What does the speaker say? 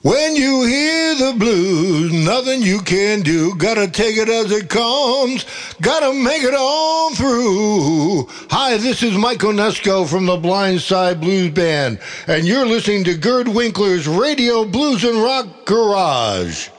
When you hear the blues, nothing you can do. Gotta take it as it comes. Gotta make it on through. Hi, this is Mike Onesco from the Blindside Blues Band, and you're listening to Gerd Winkler's Radio Blues and Rock Garage.